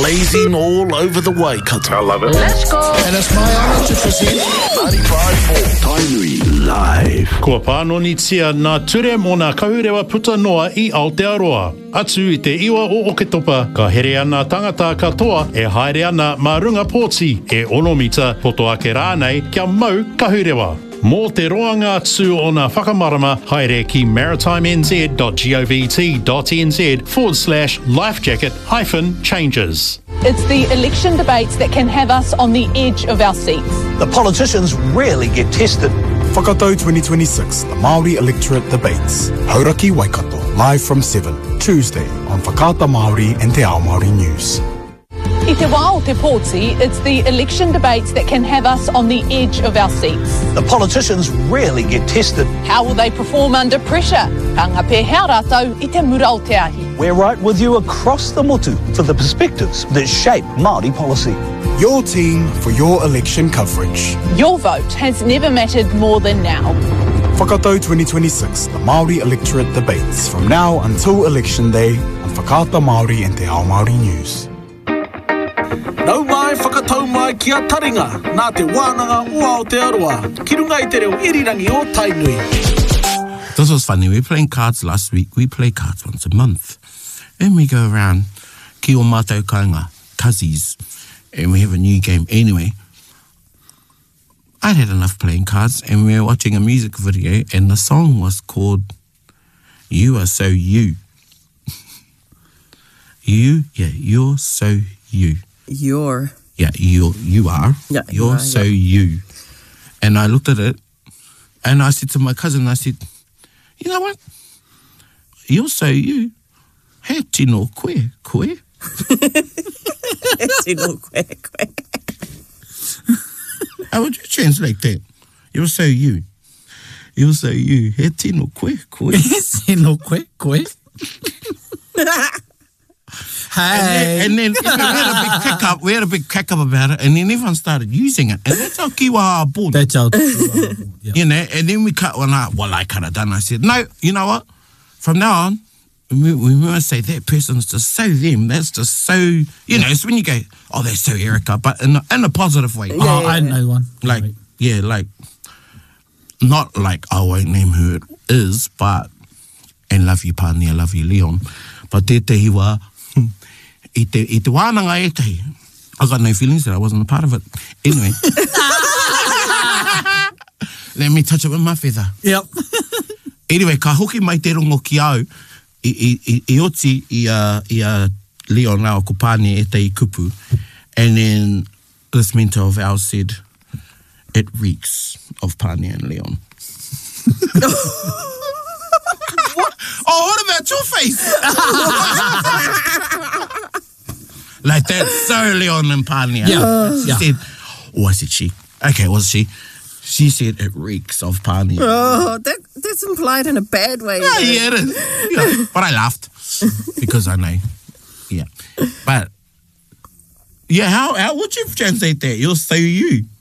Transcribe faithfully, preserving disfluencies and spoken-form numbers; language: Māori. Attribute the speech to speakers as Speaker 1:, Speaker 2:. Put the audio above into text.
Speaker 1: blazing all over the Waikato.
Speaker 2: I love it.
Speaker 3: Let's go.
Speaker 4: And it's my honour to present
Speaker 1: ninety-five point four Tainui Live.
Speaker 5: Kua pānoni tia nā ture mō nā kahurewa puta noa i Aotearoa. Atu i te iwa o Oketopa, ka here ana tangata katoa e haere ana mā runga pōti e onomita poto ake rānei kia mau kahurewa. Mō te roanga tū o ngā whakamarama, haere ki maritimenz.govt.nz forward slash lifejacket hyphen changes.
Speaker 6: It's the election debates that can have us on the edge of our seats.
Speaker 7: The politicians really get tested.
Speaker 4: Whakatau twenty twenty-six, the Māori Electorate Debates. Hauraki Waikato, live from seven, Tuesday on Whakata Māori and Te Ao Māori News.
Speaker 6: I te wā o te pōti, it's the election debates that can have us on the edge of our seats.
Speaker 7: The politicians really get tested.
Speaker 6: How will they perform under pressure? Ka ngā pēhea rātou I te mura o te ahi.
Speaker 7: We're right with you across the motu for the perspectives that shape Māori policy.
Speaker 4: Your team for your election coverage.
Speaker 6: Your vote has never mattered more than now.
Speaker 4: Whakatau twenty twenty-six, the Māori Electorate Debates, from now until Election Day on Whakata Māori and Te Ao Māori News.
Speaker 1: Nau mai whakatau mai ki a taringa, nā te wānanga o Aotearoa, ki runga I te reo irirangi o Tainui.
Speaker 8: This was funny. We were playing cards last week. We play cards once a month. And we go around ki o mātou kainga, cozies, and we have a new game. Anyway, I'd had enough playing cards, and we were watching a music video, and the song was called You Are So You. You, yeah, You're So You.
Speaker 9: You're.
Speaker 8: Yeah, you you are.
Speaker 9: Yeah,
Speaker 8: You're
Speaker 9: you are,
Speaker 8: so
Speaker 9: yeah.
Speaker 8: you. And I looked at it, and I said to my cousin, I said, you know what? You're so you. He tino koe, koe.
Speaker 9: Tino koe, koe.
Speaker 8: How would you translate that? You're so you. You're so you. He tino koe, koe.
Speaker 10: Tino koe, koe. Hey.
Speaker 8: And then, and then you know, we had a big crack up. We had a big crack up about it, and then everyone started using it, and that's how kiwa board.
Speaker 10: That's how kiwa board. Yeah.
Speaker 8: You know, and then we cut one out. Well, I could have done. I said, no, you know what? From now on, we, we must say that person's just so them. That's just so, you know. It's when you go, oh, that's so Erica, but in a, in a positive way.
Speaker 10: Yeah, oh, yeah, I yeah. know one.
Speaker 8: Like, yeah, like not like I won't name who it is, but and love you, Pani, I love you, Leon. But te te hiwa. I te, I te wānanga e tehi. I got no feelings that I wasn't a part of it. Anyway. Let me touch it with my feather.
Speaker 10: Yep.
Speaker 8: Anyway, ka hoki mai te rongo ki au, i, i, i, i oti i a, i a Leon Lau ko Pane e te i kupu. And then this mentor of ours said, it reeks of Pane and Leon. What? Oh, what about your face? Like that, so Leon and Pane.
Speaker 10: Yeah. Uh,
Speaker 8: she
Speaker 10: yeah.
Speaker 8: said, oh, I said she. Okay, was she? She said it reeks of Pane.
Speaker 9: Oh, that, that's implied in a bad way.
Speaker 8: Yeah, yeah, it is. Yeah. But I laughed because I know. Yeah. But, yeah, how, how would you translate that? You're so you.